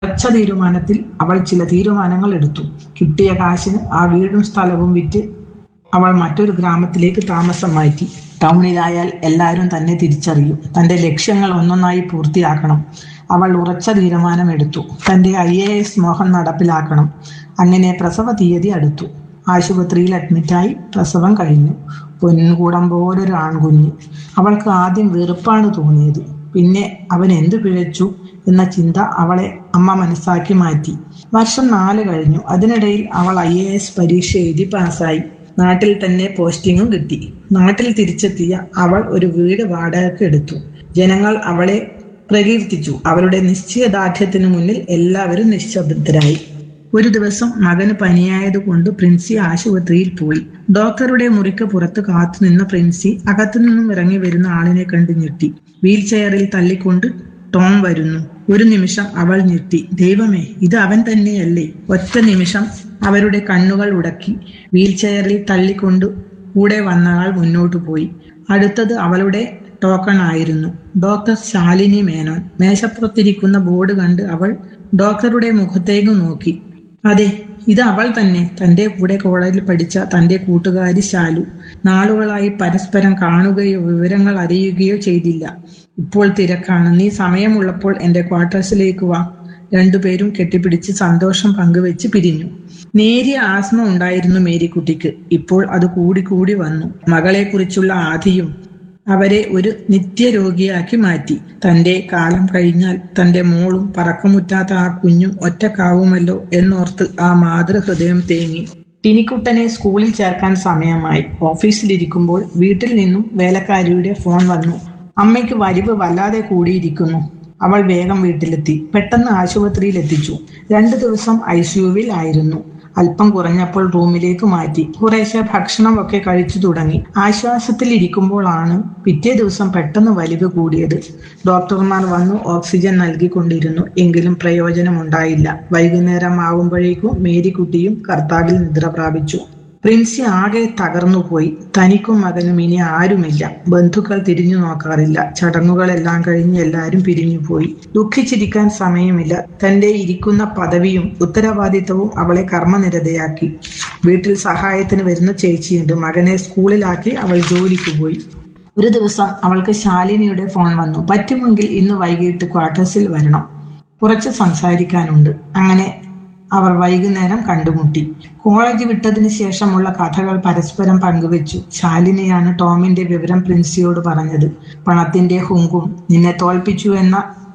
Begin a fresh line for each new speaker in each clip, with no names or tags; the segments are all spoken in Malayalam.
ഉറച്ച തീരുമാനത്തിൽ അവൾ ചില തീരുമാനങ്ങൾ എടുത്തു. കിട്ടിയ കാശിന് ആ വീടും സ്ഥലവും വിറ്റ് അവൾ മറ്റൊരു ഗ്രാമത്തിലേക്ക് താമസം മാറ്റി. ടൗണിലായാൽ എല്ലാവരും തന്നെ തിരിച്ചറിയും. തന്റെ ലക്ഷ്യങ്ങൾ ഒന്നൊന്നായി പൂർത്തിയാക്കണം. അവൾ ഉറച്ച തീരുമാനമെടുത്തു. തന്റെ IAS മോഹം നടപ്പിലാക്കണം. അങ്ങനെ പ്രസവ തീയതി അടുത്തു. ആശുപത്രിയിൽ അഡ്മിറ്റായി. പ്രസവം കഴിഞ്ഞു. പൊൻകൂടം പോലൊരു ആൺകുഞ്ഞ്. അവൾക്ക് ആദ്യം വെറുപ്പാണ് തോന്നിയത്. പിന്നെ അവൻ എന്തു പിഴച്ചു എന്ന ചിന്ത അവളെ അമ്മ മനസ്സാക്കി മാറ്റി. വർഷം 4 കഴിഞ്ഞു. അതിനിടയിൽ അവൾ IAS പരീക്ഷ എഴുതി പാസ്സായി. നാട്ടിൽ തന്നെ പോസ്റ്റിങ്ങും കിട്ടി. നാട്ടിൽ തിരിച്ചെത്തിയ അവൾ ഒരു വീട് വാടകയ്ക്ക് എടുത്തു. ജനങ്ങൾ അവളെ പ്രകീർത്തിച്ചു. അവളുടെ നിശ്ചയദാർഢ്യത്തിനു മുന്നിൽ എല്ലാവരും നിശബ്ദരായി. ഒരു ദിവസം മകന് പനിയായതുകൊണ്ട് പ്രിൻസി ആശുപത്രിയിൽ പോയി. ഡോക്ടറുടെ മുറിക്ക് പുറത്ത് കാത്തുനിന്ന പ്രിൻസി അകത്തുനിന്നും ഇറങ്ങി വരുന്ന ആളിനെ കണ്ട് ഞെട്ടി. വീൽ ചെയറിൽ തള്ളിക്കൊണ്ട് ടോം വരുന്നു. ഒരു നിമിഷം അവൾ ഞെട്ടി. ദൈവമേ, ഇത് അവൻ തന്നെയല്ലേ? ഒറ്റ നിമിഷം അവരുടെ കണ്ണുകൾ ഉടക്കി. വീൽ ചെയറിൽ തള്ളിക്കൊണ്ട് കൂടെ വന്നയാൾ മുന്നോട്ടു പോയി. അടുത്തത് അവളുടെ ടോക്കൺ ആയിരുന്നു. ഡോക്ടർ ശാലിനി മേനോൻ. മേശപ്പുറത്തിരിക്കുന്ന ബോർഡ് കണ്ട് അവൾ ഡോക്ടറുടെ മുഖത്തേക്ക് നോക്കി. അതെ, ഇത് അവൾ തന്നെ. തന്റെ കൂടെ കോളേജിൽ പഠിച്ച തന്റെ കൂട്ടുകാരി ശാലു. നാളുകളായി പരസ്പരം കാണുകയോ വിവരങ്ങൾ അറിയുകയോ ചെയ്തില്ല. ഇപ്പോൾ തിരക്കാണ്. നീ സമയമുള്ളപ്പോൾ എന്റെ ക്വാർട്ടേഴ്സിലേക്ക് വാ. രണ്ടുപേരും കെട്ടിപ്പിടിച്ച് സന്തോഷം പങ്കുവെച്ച് പിരിഞ്ഞു. നേരിയ ആസ്മ ഉണ്ടായിരുന്നു മേരിക്കുട്ടിക്ക്. ഇപ്പോൾ അത് കൂടി വന്നു. മകളെക്കുറിച്ചുള്ള ആധിയും അവരെ ഒരു നിത്യരോഗിയാക്കി മാറ്റി. തന്റെ കാലം കഴിഞ്ഞാൽ തന്റെ മോളും പറക്കമുറ്റാത്ത ആ കുഞ്ഞും ഒറ്റക്കാവുമല്ലോ എന്നോർത്ത് ആ മാതൃഹൃദയം തേങ്ങി. ടിനിക്കുട്ടനെ സ്കൂളിൽ ചേർക്കാൻ സമയമായി. ഓഫീസിലിരിക്കുമ്പോൾ വീട്ടിൽ നിന്നും വേലക്കാരിയുടെ ഫോൺ വന്നു. അമ്മയ്ക്ക് വലിവ് വല്ലാതെ കൂടിയിരിക്കുന്നു. അവൾ വേഗം വീട്ടിലെത്തി. പെട്ടെന്ന് ആശുപത്രിയിൽ എത്തിച്ചു. 2 ദിവസം ICUവിൽ ആയിരുന്നു. അല്പം കുറഞ്ഞപ്പോൾ റൂമിലേക്ക് മാറ്റി. കുറേശ്ശെ ഭക്ഷണമൊക്കെ കഴിച്ചു തുടങ്ങി. ആശ്വാസത്തിൽ ഇരിക്കുമ്പോഴാണ് പിറ്റേ ദിവസം പെട്ടെന്ന് വലിവ് കൂടിയത്. ഡോക്ടർമാർ വന്നു ഓക്സിജൻ നൽകിക്കൊണ്ടിരുന്നു. എങ്കിലും പ്രയോജനമുണ്ടായില്ല. വൈകുന്നേരം ആവുമ്പോഴേക്കും മേരിക്കുട്ടിയും കർത്താവിൽ നിദ്ര പ്രാപിച്ചു. പ്രിൻസി ആകെ തകർന്നുപോയി. തനിക്കും മകനും ഇനി ആരുമില്ല. ബന്ധുക്കൾ തിരിഞ്ഞു നോക്കാറില്ല. ചടങ്ങുകളെല്ലാം കഴിഞ്ഞ് എല്ലാവരും പിരിഞ്ഞുപോയി. ദുഃഖിച്ചിരിക്കാൻ സമയമില്ല. തന്റെ ഇരിക്കുന്ന പദവിയും ഉത്തരവാദിത്തവും അവളെ കർമ്മനിരതയാക്കി. വീട്ടിൽ സഹായത്തിന് വരുന്ന ചേച്ചിയുണ്ട്. മകനെ സ്കൂളിലാക്കി അവൾ ജോലിക്ക് പോയി. ഒരു ദിവസം അവൾക്ക് ശാലിനിയുടെ ഫോൺ വന്നു. പറ്റുമെങ്കിൽ ഇന്ന് വൈകിട്ട് ക്വാർട്ടേഴ്സിൽ വരണം. കുറച്ച് സംസാരിക്കാനുണ്ട്. അങ്ങനെ അവർ വൈകുന്നേരം കണ്ടുമുട്ടി. കോളേജ് വിട്ടതിന് ശേഷമുള്ള കഥകൾ പരസ്പരം പങ്കുവെച്ചു. ശാലിനിയാണ് ടോമിന്റെ വിവരം പ്രിൻസിയോട് പറഞ്ഞത്. പണത്തിന്റെ ഹുങ്കും നിന്നെ തോൽപ്പിച്ചു എന്ന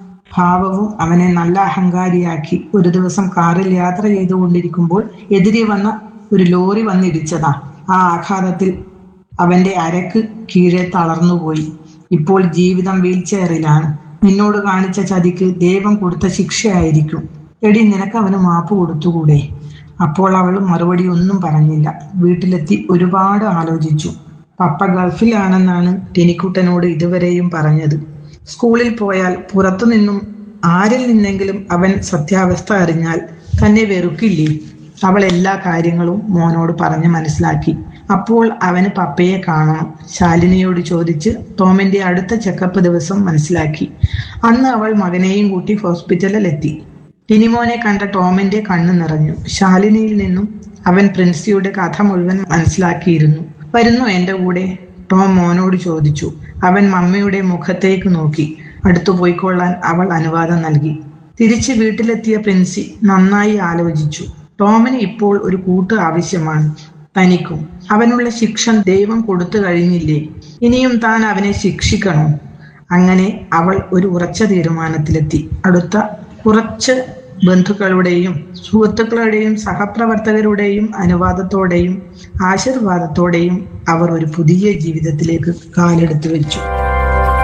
ഭാവവും അവനെ നല്ല അഹങ്കാരിയാക്കി. ഒരു ദിവസം കാറിൽ യാത്ര ചെയ്തുകൊണ്ടിരിക്കുമ്പോൾ എതിരെ വന്ന ഒരു ലോറി വന്നിടിച്ചതാ. ആ ആഘാതത്തിൽ അവന്റെ അരക്ക് കീഴെ തളർന്നുപോയി. ഇപ്പോൾ ജീവിതം വീൽ ചെയറിലാണ്. നിന്നോട് കാണിച്ച ചതിക്ക് ദൈവം കൊടുത്ത ശിക്ഷയായിരിക്കും. എടി, നിനക്ക് അവന് മാപ്പ് കൊടുത്തുകൂടെ? അപ്പോൾ അവൾ മറുപടി ഒന്നും പറഞ്ഞില്ല. വീട്ടിലെത്തി ഒരുപാട് ആലോചിച്ചു. പപ്പ ഗൾഫിലാണെന്നാണ് ടെനിക്കുട്ടനോട് ഇതുവരെയും പറഞ്ഞത്. സ്കൂളിൽ പോയാൽ പുറത്തുനിന്നും ആരിൽ നിന്നെങ്കിലും അവൻ സത്യാവസ്ഥ അറിഞ്ഞാൽ തന്നെ വെറുക്കില്ലേ? അവൾ എല്ലാ കാര്യങ്ങളും മോനോട് പറഞ്ഞ് മനസ്സിലാക്കി. അപ്പോൾ അവന് പപ്പയെ കാണണം. ശാലിനിയോട് ചോദിച്ച് ടോമിന്റെ അടുത്ത ചെക്കപ്പ് ദിവസം മനസ്സിലാക്കി. അന്ന് അവൾ മകനെയും കൂട്ടി ഹോസ്പിറ്റലിലെത്തി. ടിനിമോനെ കണ്ട ടോമിന്റെ കണ്ണ് നിറഞ്ഞു. ശാലിനിയിൽ നിന്നും അവൻ പ്രിൻസിയുടെ കഥ മുഴുവൻ മനസ്സിലാക്കിയിരുന്നു. വരുന്നു എന്റെ കൂടെ? ടോം മോനോട് ചോദിച്ചു. അവൻ മമ്മിയുടെ മുഖത്തേക്ക് നോക്കി. അടുത്തു പോയിക്കൊള്ളാൻ അവൾ അനുവാദം നൽകി. തിരിച്ച് വീട്ടിലെത്തിയ പ്രിൻസി നന്നായി ആലോചിച്ചു. ടോമിന് ഇപ്പോൾ ഒരു കൂട്ട് ആവശ്യമാണ്. തനിക്കും. അവനുള്ള ശിക്ഷ ദൈവം കൊടുത്തു കഴിഞ്ഞില്ലേ? ഇനിയും താൻ അവനെ ശിക്ഷിക്കണോ? അങ്ങനെ അവൾ ഒരു ഉറച്ച തീരുമാനത്തിലെത്തി. അടുത്ത കുറച്ച് ബന്ധുക്കളുടെയും സുഹൃത്തുക്കളുടെയും സഹപ്രവർത്തകരുടെയും അനുവാദത്തോടെയും ആശീർവാദത്തോടെയും അവർ ഒരു പുതിയ ജീവിതത്തിലേക്ക് കാലെടുത്തു വെച്ചു.